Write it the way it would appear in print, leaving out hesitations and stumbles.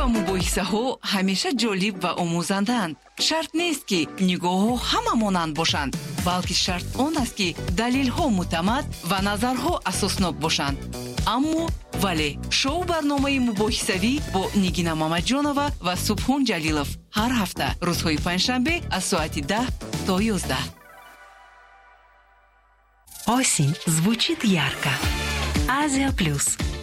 мубоҳисаҳо ҳамеша ҷолиб ва омӯзанданд. шарт нест ки нигоҳҳо ҳама монанд бошанд, балки шарт он аст ки далелҳо муътамад ва назарҳо асоснок бошанд. аммо вале шоу барномаи мубоҳисавӣ бо Нигина Мамаҷонова ва Субҳон Ҷалилов ҳар ҳафта рӯзҳои панҷшанбе аз соати 10 то 11. Осень звучит ярко. Азия Плюс.